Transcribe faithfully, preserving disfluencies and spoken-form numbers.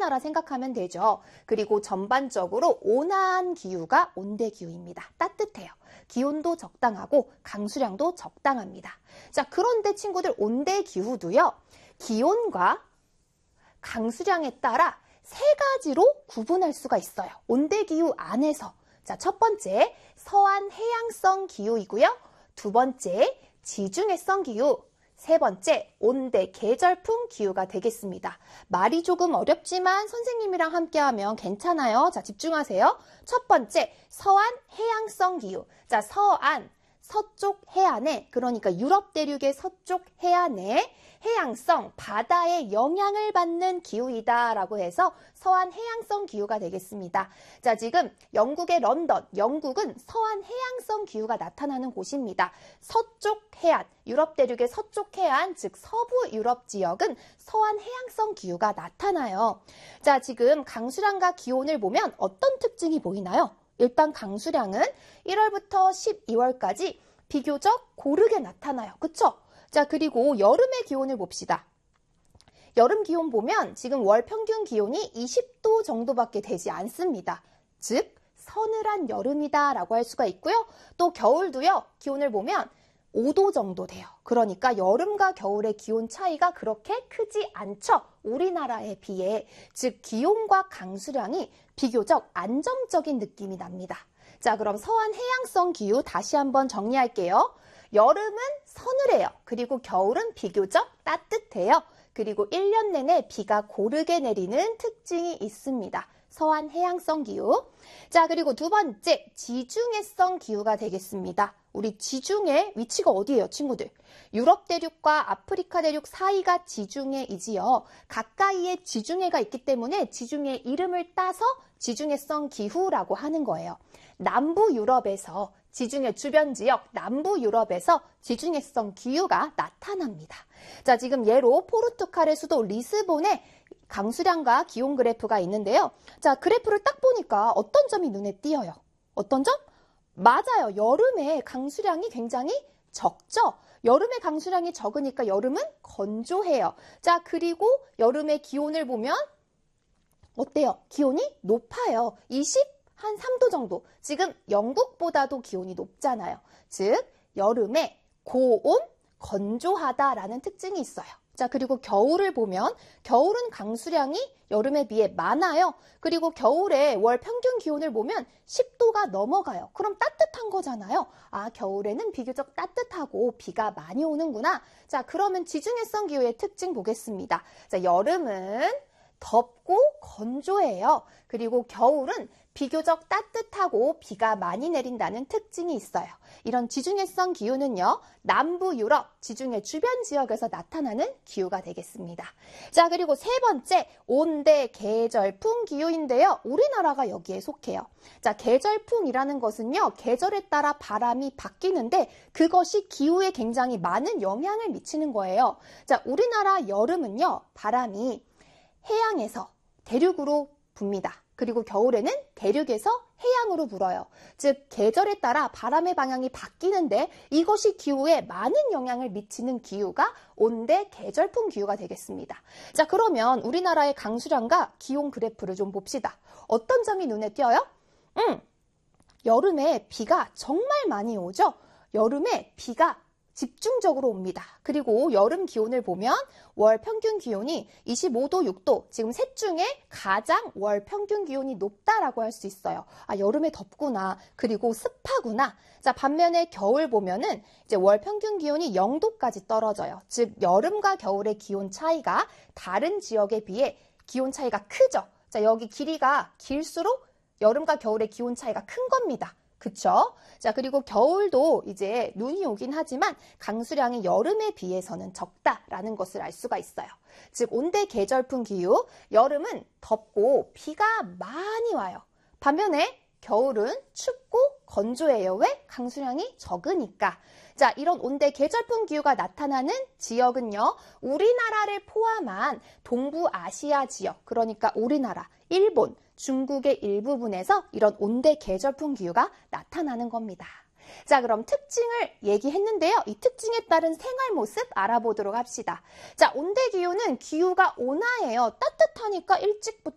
우리나라 생각하면 되죠. 그리고 전반적으로 온화한 기후가 온대기후입니다. 따뜻해요. 기온도 적당하고 강수량도 적당합니다. 자, 그런데 친구들 온대기후도요. 기온과 강수량에 따라 세 가지로 구분할 수가 있어요. 온대기후 안에서. 자, 첫 번째 서한 해양성 기후이고요. 두 번째 지중해성 기후. 세 번째, 온대 계절풍 기후가 되겠습니다. 말이 조금 어렵지만 선생님이랑 함께하면 괜찮아요. 자, 집중하세요. 첫 번째, 서한 해양성 기후. 자, 서안, 서쪽 해안에, 그러니까 유럽 대륙의 서쪽 해안에 해양성, 바다의 영향을 받는 기후이다라고 해서 서한 해양성 기후가 되겠습니다. 자, 지금 영국의 런던, 영국은 서한 해양성 기후가 나타나는 곳입니다. 서쪽 해안, 유럽 대륙의 서쪽 해안, 즉 서부 유럽 지역은 서한 해양성 기후가 나타나요. 자, 지금 강수량과 기온을 보면 어떤 특징이 보이나요? 일단 강수량은 일월부터 십이월까지 비교적 고르게 나타나요. 그쵸? 자, 그리고 여름의 기온을 봅시다. 여름 기온 보면 지금 월 평균 기온이 이십 도 정도밖에 되지 않습니다. 즉, 서늘한 여름이다라고 할 수가 있고요. 또 겨울도요, 기온을 보면 오 도 정도 돼요. 그러니까 여름과 겨울의 기온 차이가 그렇게 크지 않죠. 우리나라에 비해. 즉, 기온과 강수량이 비교적 안정적인 느낌이 납니다. 자, 그럼 서한 해양성 기후 다시 한번 정리할게요. 여름은 서늘해요. 그리고 겨울은 비교적 따뜻해요. 그리고 일 년 내내 비가 고르게 내리는 특징이 있습니다. 서한 해양성 기후. 자, 그리고 두 번째, 지중해성 기후가 되겠습니다. 우리 지중해 위치가 어디예요, 친구들? 유럽 대륙과 아프리카 대륙 사이가 지중해이지요. 가까이에 지중해가 있기 때문에 지중해 이름을 따서 지중해성 기후라고 하는 거예요. 남부 유럽에서 지중해 주변 지역 남부 유럽에서 지중해성 기후가 나타납니다. 자, 지금 예로 포르투갈의 수도 리스본에 강수량과 기온 그래프가 있는데요. 자, 그래프를 딱 보니까 어떤 점이 눈에 띄어요? 어떤 점? 맞아요. 여름에 강수량이 굉장히 적죠? 여름에 강수량이 적으니까 여름은 건조해요. 자, 그리고 여름의 기온을 보면 어때요? 기온이 높아요. 이십, 한 삼 도 정도. 지금 영국보다도 기온이 높잖아요. 즉, 여름에 고온, 건조하다라는 특징이 있어요. 자, 그리고 겨울을 보면 겨울은 강수량이 여름에 비해 많아요. 그리고 겨울에 월 평균 기온을 보면 십 도가 넘어가요. 그럼 따뜻한 거잖아요. 아, 겨울에는 비교적 따뜻하고 비가 많이 오는구나. 자, 그러면 지중해성 기후의 특징 보겠습니다. 자, 여름은 덥고 건조해요. 그리고 겨울은 비교적 따뜻하고 비가 많이 내린다는 특징이 있어요. 이런 지중해성 기후는요, 남부 유럽, 지중해 주변 지역에서 나타나는 기후가 되겠습니다. 자, 그리고 세 번째, 온대 계절풍 기후인데요. 우리나라가 여기에 속해요. 자, 계절풍이라는 것은요, 계절에 따라 바람이 바뀌는데 그것이 기후에 굉장히 많은 영향을 미치는 거예요. 자, 우리나라 여름은요, 바람이 해양에서 대륙으로 붑니다. 그리고 겨울에는 대륙에서 해양으로 불어요. 즉, 계절에 따라 바람의 방향이 바뀌는데 이것이 기후에 많은 영향을 미치는 기후가 온대 계절풍 기후가 되겠습니다. 자, 그러면 우리나라의 강수량과 기온 그래프를 좀 봅시다. 어떤 점이 눈에 띄어요? 음, 여름에 비가 정말 많이 오죠? 여름에 비가 집중적으로 옵니다. 그리고 여름 기온을 보면 월 평균 기온이 이십오 도, 육 도, 지금 셋 중에 가장 월 평균 기온이 높다라고 할 수 있어요. 아, 여름에 덥구나. 그리고 습하구나. 자, 반면에 겨울 보면은 이제 월 평균 기온이 영 도까지 떨어져요. 즉, 여름과 겨울의 기온 차이가 다른 지역에 비해 기온 차이가 크죠. 자, 여기 길이가 길수록 여름과 겨울의 기온 차이가 큰 겁니다. 그쵸? 자, 그리고 겨울도 이제 눈이 오긴 하지만 강수량이 여름에 비해서는 적다라는 것을 알 수가 있어요. 즉, 온대 계절풍 기후, 여름은 덥고 비가 많이 와요. 반면에 겨울은 춥고 건조해요. 왜? 강수량이 적으니까. 자, 이런 온대 계절풍 기후가 나타나는 지역은요, 우리나라를 포함한 동부아시아 지역, 그러니까 우리나라, 일본, 중국의 일부분에서 이런 온대 계절풍 기후가 나타나는 겁니다. 자, 그럼 특징을 얘기했는데요. 이 특징에 따른 생활 모습 알아보도록 합시다. 자, 온대 기후는 기후가 온화해요. 따뜻하니까 일찍부터